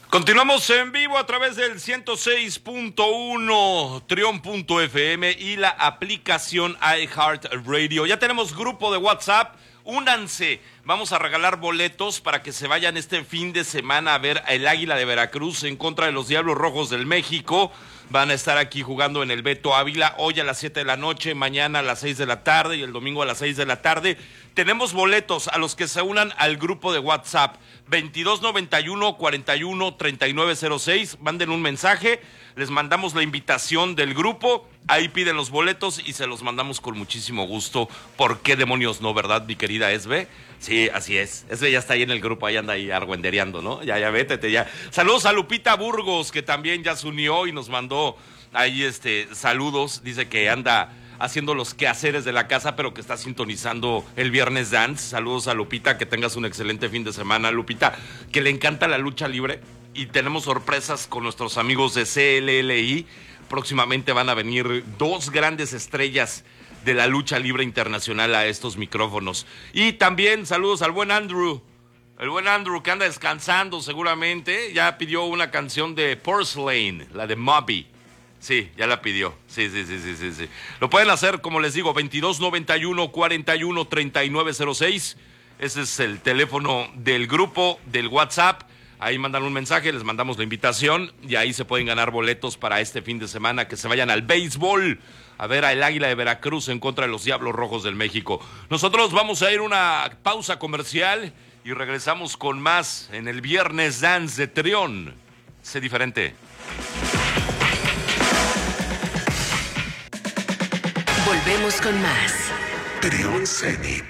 Continuamos en vivo a través del 106.1 Trion.fm y la aplicación iHeartRadio. Ya tenemos grupo de WhatsApp, únanse. Vamos a regalar boletos para que se vayan este fin de semana a ver el Águila de Veracruz en contra de los Diablos Rojos del México. Van a estar aquí jugando en el Beto Ávila hoy a las 7 de la noche, mañana a las 6 de la tarde y el domingo a las 6 de la tarde. Tenemos boletos a los que se unan al grupo de WhatsApp 2291 41 3906. Manden un mensaje, les mandamos la invitación del grupo, ahí piden los boletos y se los mandamos con muchísimo gusto. ¿Por qué demonios no, verdad, mi querida Esbe? Sí, así es. Esbe ya está ahí en el grupo, ahí anda ahí argüendereando, ¿no? Ya, vétete, ya. Saludos a Lupita Burgos, que también ya se unió y nos mandó ahí saludos. Dice que anda haciendo los quehaceres de la casa, pero que está sintonizando el Viernes Dance. Saludos a Lupita, que tengas un excelente fin de semana, Lupita, que le encanta la lucha libre y tenemos sorpresas con nuestros amigos de CLLI. Próximamente van a venir dos grandes estrellas de la lucha libre internacional a estos micrófonos. Y también saludos al buen Andrew. El buen Andrew, que anda descansando seguramente, ya pidió una canción de Porcelain, la de Moby. Sí, ya la pidió. Sí. Lo pueden hacer, como les digo, 2291 41 3906. Ese es el teléfono del grupo del WhatsApp. Ahí mandan un mensaje, les mandamos la invitación y ahí se pueden ganar boletos para este fin de semana, que se vayan al béisbol a ver al Águila de Veracruz en contra de los Diablos Rojos del México. Nosotros vamos a ir a una pausa comercial y regresamos con más en el Viernes Dance de Trión. Sé diferente. Volvemos con más. Trión Zenit.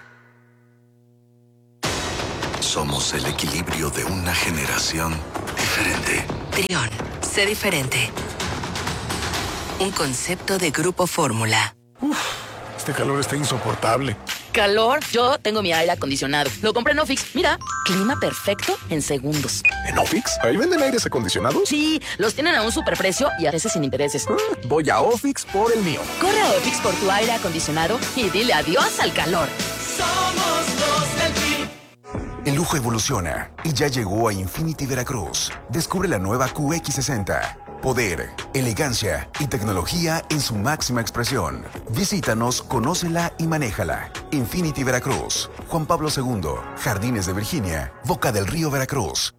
Somos el equilibrio de una generación diferente. Trión, sé diferente. Un concepto de Grupo Fórmula. Este calor está insoportable. ¿Calor? Yo tengo mi aire acondicionado. Lo compré en Ofix. Mira, clima perfecto en segundos. ¿En Ofix? ¿Ahí venden aires acondicionados? Sí, los tienen a un superprecio y a veces sin intereses. Voy a Ofix por el mío. Corre a Ofix por tu aire acondicionado y dile adiós al calor. Somos los del Tri. El lujo evoluciona y ya llegó a Infinity Veracruz. Descubre la nueva QX60. Poder, elegancia y tecnología en su máxima expresión. Visítanos, conócela y manéjala. Infinity Veracruz, Juan Pablo II, Jardines de Virginia, Boca del Río, Veracruz.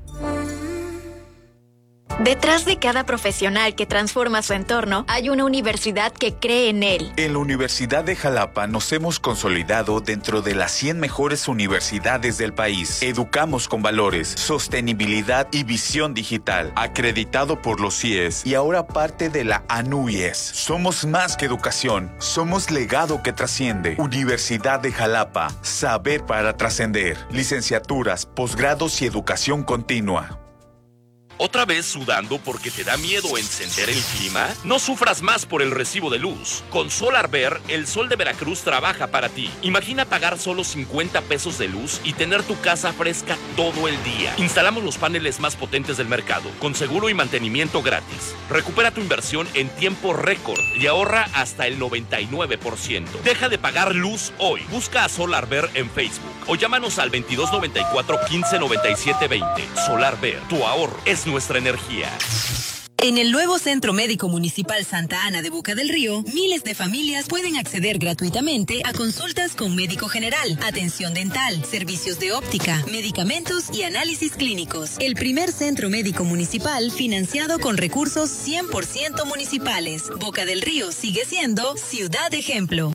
Detrás de cada profesional que transforma su entorno, hay una universidad que cree en él. En la Universidad de Jalapa nos hemos consolidado dentro de las 100 mejores universidades del país. Educamos con valores, sostenibilidad y visión digital. Acreditado por los CIES y ahora parte de la ANUIES. Somos más que educación, somos legado que trasciende. Universidad de Jalapa, saber para trascender. Licenciaturas, posgrados y educación continua. ¿Otra vez sudando porque te da miedo encender el clima? No sufras más por el recibo de luz. Con SolarBear, el sol de Veracruz trabaja para ti. Imagina pagar solo 50 pesos de luz y tener tu casa fresca todo el día. Instalamos los paneles más potentes del mercado, con seguro y mantenimiento gratis. Recupera tu inversión en tiempo récord y ahorra hasta el 99%. Deja de pagar luz hoy. Busca a SolarBear en Facebook o llámanos al 2294 1597 20. SolarBear, tu ahorro es nuestra energía. En el nuevo Centro Médico Municipal Santa Ana de Boca del Río, miles de familias pueden acceder gratuitamente a consultas con médico general, atención dental, servicios de óptica, medicamentos y análisis clínicos. El primer centro médico municipal financiado con recursos 100% municipales. Boca del Río sigue siendo ciudad ejemplo.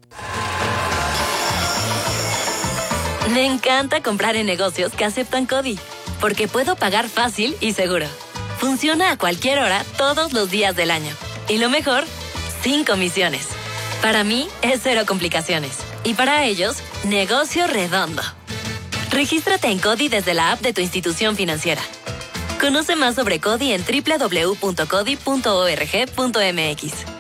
Me encanta comprar en negocios que aceptan CODI, porque puedo pagar fácil y seguro. Funciona a cualquier hora, todos los días del año. Y lo mejor, sin comisiones. Para mí, es cero complicaciones. Y para ellos, negocio redondo. Regístrate en CODI desde la app de tu institución financiera. Conoce más sobre CODI en www.codi.org.mx.